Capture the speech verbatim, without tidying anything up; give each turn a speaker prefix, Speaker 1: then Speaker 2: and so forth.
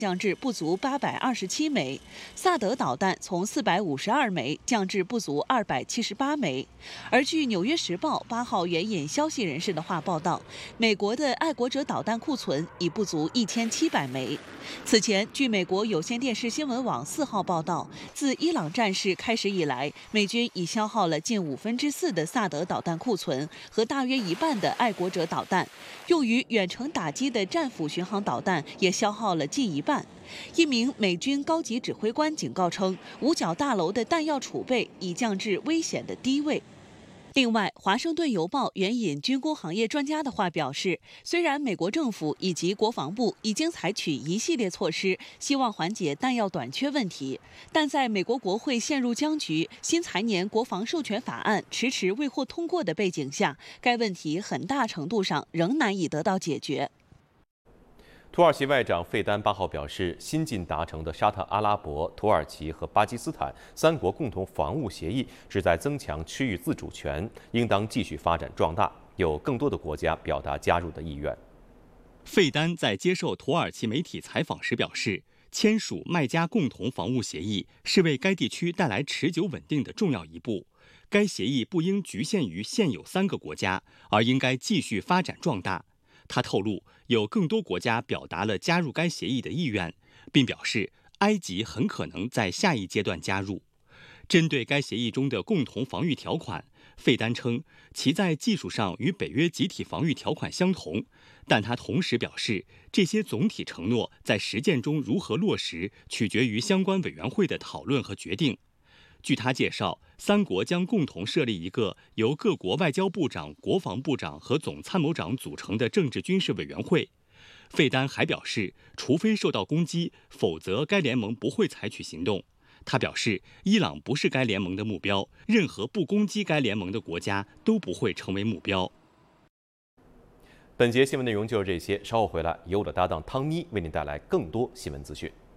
Speaker 1: 降至不足八百二十七枚，萨德导弹从四百五十二枚降至不足二百七十八枚。而据《纽约时报》八号援引消息人士的话报道，美国的爱国者导弹库存已不足一千七百枚。此前，据美国有线电视新闻网四号报道，自伊朗战事开始以来，美军已消耗了近五分之四的萨德导弹库存和大约一半的爱国者导弹，用于远程打击的战斧巡航导弹也消耗了近一半。一名美军高级指挥官警告称，五角大楼的弹药储备已降至危险的低位。另外，《华盛顿邮报》援引军工行业专家的话表示，虽然美国政府以及国防部已经采取一系列措施，希望缓解弹药短缺问题，但在美国国会陷入僵局、新财年国防授权法案迟迟未获通过的背景下，该问题很大程度上仍难以得到解决。
Speaker 2: 土耳其外长费丹八号表示，新近达成的沙特阿拉伯、土耳其和巴基斯坦三国共同防务协议旨在增强区域自主权，应当继续发展壮大。有更多的国家表达加入的意愿。
Speaker 3: 费丹在接受土耳其媒体采访时表示，签署麦加共同防务协议是为该地区带来持久稳定的重要一步。该协议不应局限于现有三个国家，而应该继续发展壮大。他透露，有更多国家表达了加入该协议的意愿，并表示埃及很可能在下一阶段加入。针对该协议中的共同防御条款，费丹称其在技术上与北约集体防御条款相同，但他同时表示，这些总体承诺在实践中如何落实，取决于相关委员会的讨论和决定。据他介绍，三国将共同设立一个由各国外交部长、国防部长和总参谋长组成的政治军事委员会。费丹还表示，除非受到攻击，否则该联盟不会采取行动。他表示，伊朗不是该联盟的目标，任何不攻击该联盟的国家都不会成为目标。
Speaker 2: 本节新闻内容就是这些，稍后回来由我的搭档汤妮为您带来更多新闻资讯。